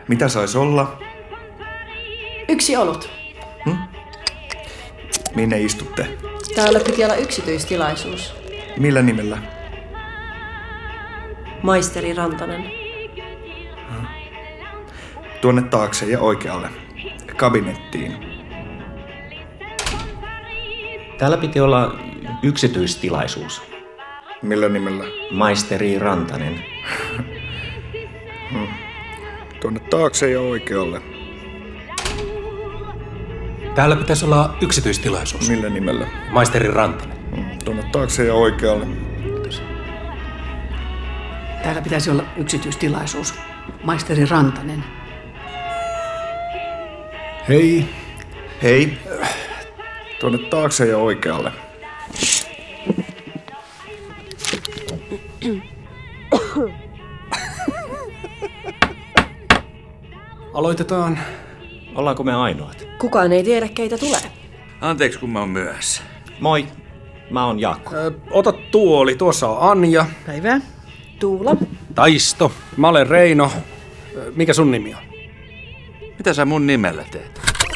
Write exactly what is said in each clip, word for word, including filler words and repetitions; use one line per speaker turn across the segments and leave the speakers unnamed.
Mitä sais olla?
Yksi olut.
Hm? Minne istutte?
Täällä piti olla yksityistilaisuus.
Millä nimellä?
Maisteri Rantanen.
Hmm. Tuonne taakse ja oikealle. Kabinettiin.
Täällä piti olla yksityistilaisuus.
Millä nimellä?
Maisteri Rantanen.
hmm. Tuonne taakse ja oikealle.
Täällä pitäisi olla yksityistilaisuus.
Millä nimellä?
Maisteri Rantanen.
Hmm. Tuonne taakse ja oikealle.
Täällä pitäisi olla yksityistilaisuus. Maisteri Rantanen.
Hei.
Hei. Tuonne taakse ja oikealle.
Aloitetaan.
Ollaanko me ainoat?
Kukaan ei tiedä, keitä tulee.
Anteeksi, kun mä oon myöhässä.
Moi, mä oon Jaakko.
Ö, ota tuoli, tuossa on Anja.
Päivää.
Tuula.
Taisto. Mä olen Reino. Ö, mikä sun nimi on?
Mitä sä mun nimellä teet?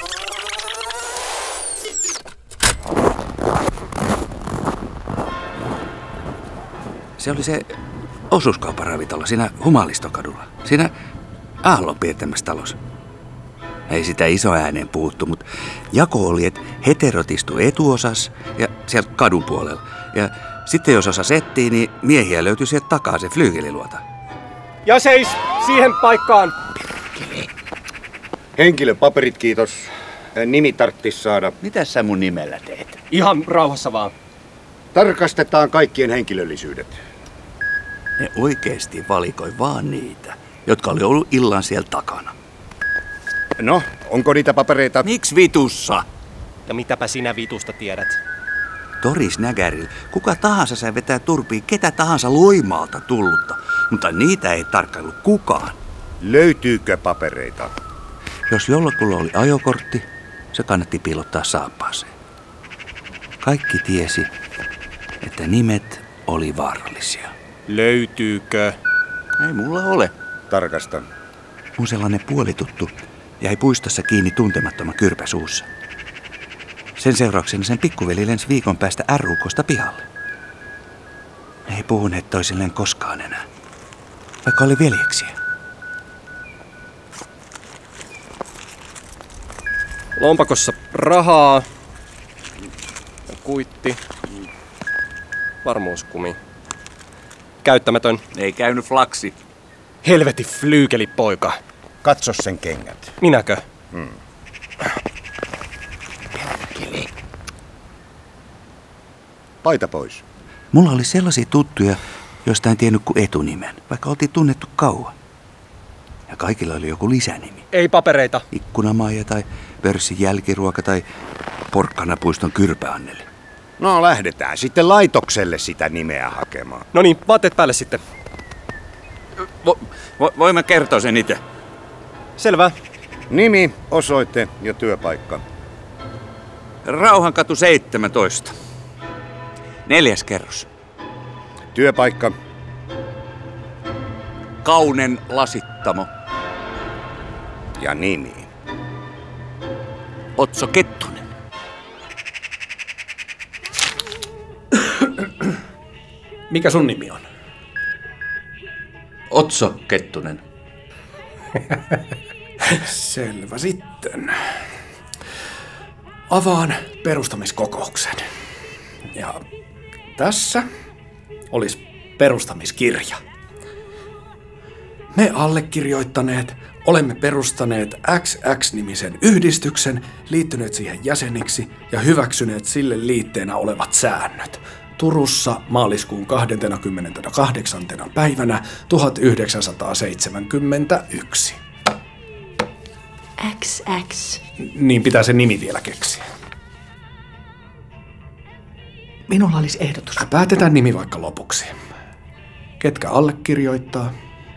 Se oli se osuuskaupparavintola siinä Humalistokadulla. Siinä Aallon piirtämässä talossa. Ei sitä iso ääneen puhuttu, mutta jako oli, että heterot istu etuosas ja sieltä kadun puolella. Ja sitten jos osa settiin, niin miehiä löytyi sieltä takaa se flyygeliluota.
Ja seis siihen paikkaan.
Henkilöpaperit, kiitos. Nimi tarttis saada.
Mitä sä mun nimellä teet?
Ihan rauhassa vaan.
Tarkastetaan kaikkien henkilöllisyydet.
Ne oikeesti valikoi vaan niitä, jotka oli ollut illan siellä takana.
No, onko niitä papereita?
Miks vitussa?
Ja mitäpä sinä vitusta tiedät?
Toris Nägärillä kuka tahansa sai vetää turpiin ketä tahansa Loimaalta tullutta, mutta niitä ei tarkkailu kukaan.
Löytyykö papereita?
Jos jollakulla oli ajokortti, se kannatti piilottaa saappaaseen. Kaikki tiesi, että nimet oli vaarallisia.
Löytyykö?
Ei mulla ole.
Tarkastan.
Mun sellainen puolituttu jäi puistossa kiinni tuntemattoman kyrpä suussa. Sen seurauksena sen pikkuveli lensi viikon päästä R U K:sta pihalle. Ne ei puhuneet toisilleen koskaan enää, vaikka oli veljeksiä.
Lompakossa rahaa. Kuitti. Varmuuskumi. Käyttämätön.
Ei käynyt flaksi.
Helveti flyykelipoika.
Katso sen kengät.
Minäkö?
Hmm. Paita pois.
Mulla oli sellaisia tuttuja, joista en tiennyt kuin etunimen, vaikka oltiin tunnettu kauan. Ja kaikilla oli joku lisänimi.
Ei papereita.
Ikkunamaija tai pörssin jälkiruoka tai Porkkanapuiston Kyrpä-Anneli.
No lähdetään sitten laitokselle sitä nimeä hakemaan.
No niin, vaatteet päälle sitten.
Vo, vo, voin mä kertoa sen itse.
Selvä.
Nimi, osoite ja työpaikka.
Rauhankatu seitsemäntoista. Neljäs kerros.
Työpaikka.
Kaunen lasittamo.
Ja nimi.
Otso Kettunen.
Mikä sun nimi on?
Otso Kettunen.
Selvä sitten. Avaan perustamiskokouksen. Ja tässä olisi perustamiskirja. Me allekirjoittaneet olemme perustaneet X X-nimisen yhdistyksen, liittyneet siihen jäseniksi ja hyväksyneet sille liitteenä olevat säännöt. Turussa maaliskuun kahdeskymmeneskahdeksas päivänä tuhatyhdeksänsataaseitsemänkymmentäyksi.
X X.
Niin pitää se nimi vielä keksiä.
Minulla olisi ehdotus.
Päätetään nimi vaikka lopuksi. Ketkä allekirjoittaa?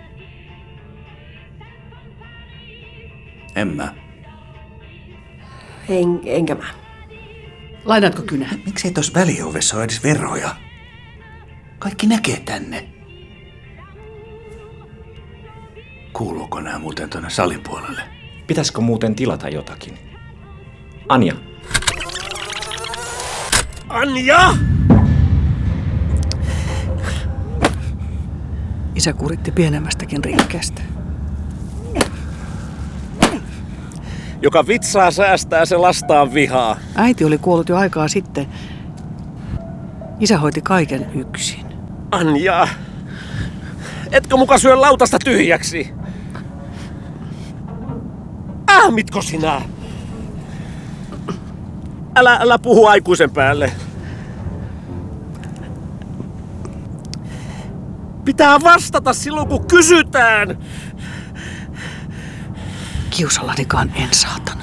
En mä.
En, enkä mä.
Lainatko kynä?
Miksei tuossa väliovessa ole edes veroja? Kaikki näkee tänne. Kuuluuko nämä muuten tuonne salin puolelle?
Pitäisikö muuten tilata jotakin? Anja.
Anja!
Isä kuritti pienemmästäkin rikkeestä.
Joka vitsaa säästää, se lastaan vihaa.
Äiti oli kuollut jo aikaa sitten. Isä hoiti kaiken yksin.
Anja! Etkö muka syö lautasta tyhjäksi? Ahmitko sinä? Älä, älä puhu aikuisen päälle. Pitää vastata silloin, kun kysytään.
Kiusallanikaan en, saatana.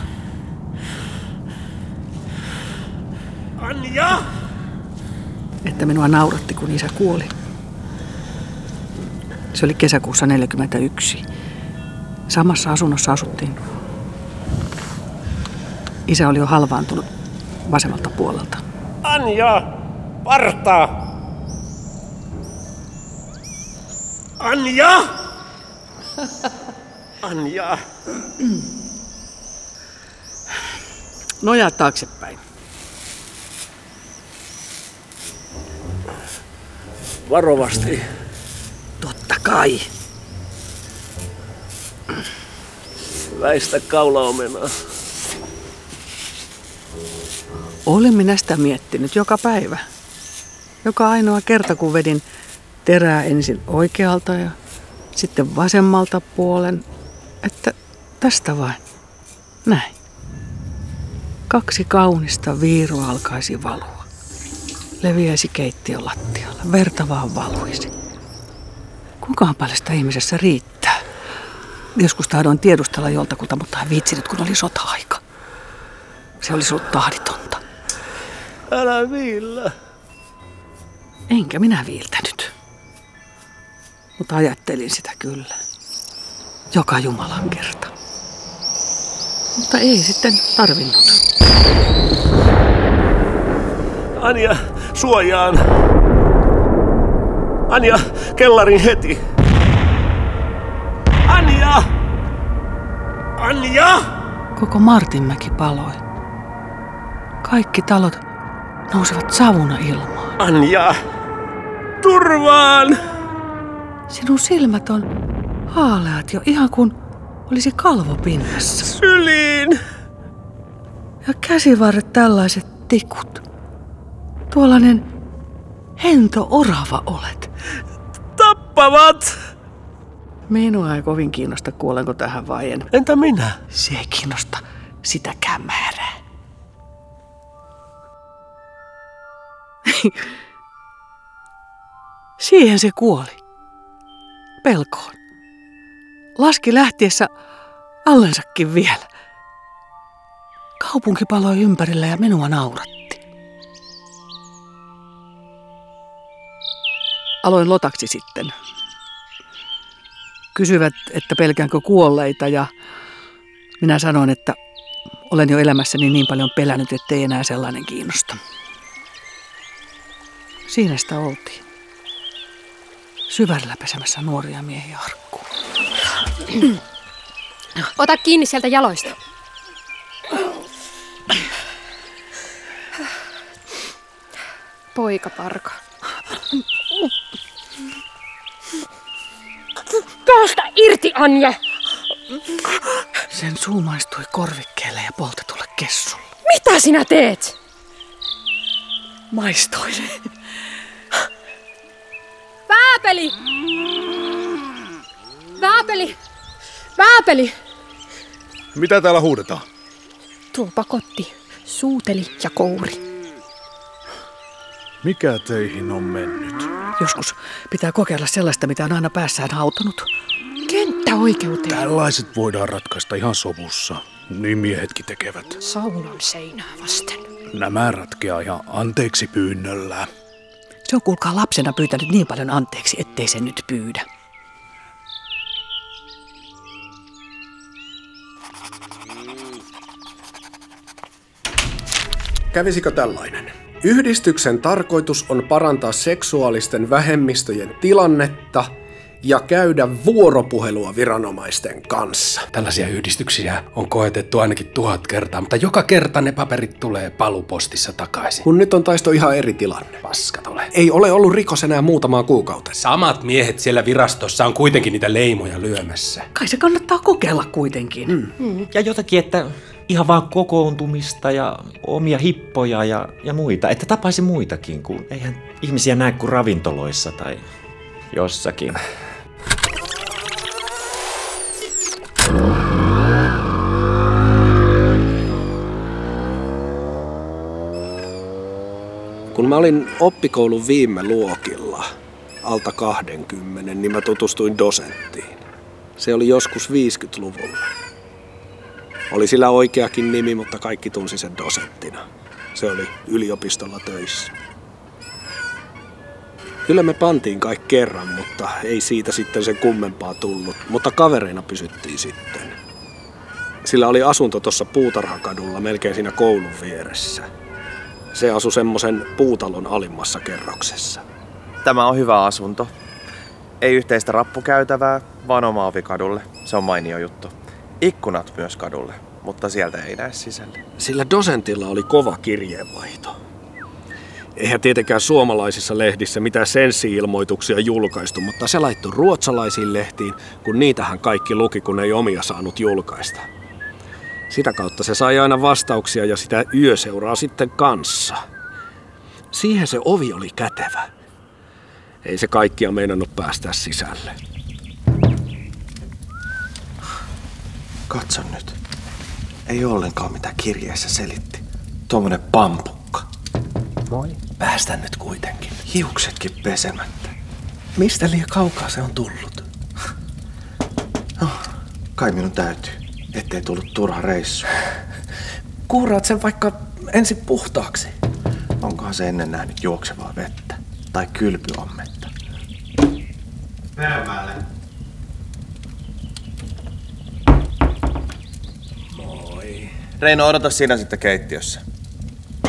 Anja!
Että minua nauratti, kun isä kuoli. Se oli kesäkuussa neljäkymmentäyksi. Samassa asunnossa asuttiin. Isä oli jo halvaantunut vasemmalta puolelta.
Anja! Parta! Anja! Anja!
Nojaa taaksepäin.
Varovasti.
Totta kai.
Väistä kaulaomenaa.
Olen minä sitä miettinyt joka päivä. Joka ainoa kerta, kun vedin terää ensin oikealta ja sitten vasemmalta puolen, että tästä vain. Näin. Kaksi kaunista viirua alkaisi valua. Leviäisi keittiön lattialla. Verta vaan valuisi. Kuinkahan paljon sitä ihmisessä riittää? Joskus tahdoin tiedustella joltakulta, mutta en viitsinyt, kun oli sota-aika. Se olisi ollut tahditonta.
Älä viillä.
Enkä minä viiltänyt. Mutta ajattelin sitä kyllä. Joka Jumalan kerta. Mutta ei sitten tarvinnut.
Anja, suojaan. Anja, kellarin heti. Anja! Anja!
Koko Martinmäki paloi. Kaikki talot nousivat savuna ilmaan.
Anja! Turvaan!
Sinun silmät on haaleat jo ihan kuin olisi kalvopinnassa.
Syliin!
Ja käsivarret tällaiset tikut. Tuollainen hento orava olet.
Tappavat!
Minua ei kovin kiinnosta, kuolenko tähän vai en.
Entä minä?
Se ei kiinnosta sitä kämärää. Siihen se kuoli. Pelkoon. Laski lähtiessä allensakin vielä. Kaupunki paloi ympärillä ja minua nauratti. Aloin lotaksi sitten. Kysyvät, että pelkäänkö kuolleita, ja minä sanoin, että olen jo elämässäni niin paljon pelännyt, ettei enää sellainen kiinnosta. Siinä sitä oltiin. Syvärillä pesemässä nuoria miehiä arkkuun.
Ota kiinni sieltä jaloista. Poikaparka. Päästä irti, Anja!
Sen suu maistui korvikkeelle ja poltetulle kessulle.
Mitä sinä teet?
Maistoin.
Vääpeli! Vääpeli! Vääpeli!
Mitä täällä huudetaan?
Tuo pakotti, suuteli ja kouri.
Mikä teihin on mennyt?
Joskus pitää kokeilla sellaista, mitä on aina päässään hautonut.
Kenttäoikeuteen.
Tällaiset voidaan ratkaista ihan sovussa. Niin miehetkin tekevät.
Saunan seinää vasten.
Nämä ratkeaa ihan anteeksi pyynnöllä.
Se on kuulkaa lapsena pyytänyt niin paljon anteeksi, ettei sen nyt pyydä.
Kävisikö tällainen? Yhdistyksen tarkoitus on parantaa seksuaalisten vähemmistöjen tilannetta ja käydä vuoropuhelua viranomaisten kanssa.
Tällaisia yhdistyksiä on koetettu ainakin tuhat kertaa, mutta joka kerta ne paperit tulee palupostissa takaisin.
Kun nyt on taisto ihan eri tilanne.
Paskat ole.
Ei ole ollut rikos enää muutamaa kuukautta.
Samat miehet siellä virastossa on kuitenkin niitä leimoja lyömässä.
Kai se kannattaa kokeilla kuitenkin.
Mm. Mm. Ja jotakin, että ihan vaan kokoontumista ja omia hippoja ja, ja muita. Että tapaisi muitakin, kun eihän ihmisiä näe kuin ravintoloissa tai jossakin.
Kun mä olin oppikoulun viime luokilla, alta kaksikymmentä, niin mä tutustuin dosenttiin. Se oli joskus viisikymmentäluvulla. Oli sillä oikeakin nimi, mutta kaikki tunsi sen dosenttina. Se oli yliopistolla töissä. Kyllä me pantiin kai kerran, mutta ei siitä sitten sen kummempaa tullut. Mutta kavereina pysyttiin sitten. Sillä oli asunto tuossa Puutarhakadulla melkein siinä koulun vieressä. Se asui semmoisen puutalon alimmassa kerroksessa.
Tämä on hyvä asunto. Ei yhteistä rappukäytävää, vaan oma ovi kadulle. Se on mainio juttu. Ikkunat myös kadulle, mutta sieltä ei näe sisälle.
Sillä dosentilla oli kova kirjeenvaihto. Eihän tietenkään suomalaisissa lehdissä mitään senssi-ilmoituksia julkaistu, mutta se laittoi ruotsalaisiin lehtiin, kun niitähän kaikki luki, kun ei omia saanut julkaista. Sitä kautta se sai aina vastauksia ja sitä yöseuraa sitten kanssa. Siihen se ovi oli kätevä. Ei se kaikkia meinannut päästää sisälle.
Katso nyt. Ei ollenkaan mitä kirjeessä selitti. Tuommoinen pampukka. Moi. Päästä nyt kuitenkin. Hiuksetkin pesemättä. Mistä liian kaukaa se on tullut? No, kai minun täytyy, ettei tullut turha reissu. Kuuraat sen vaikka ensin puhtaaksi. Onkohan se ennen nähnyt juoksevaa vettä? Tai kylpyammetta?
Päämälle.
Reino, odota sinä sitten keittiössä.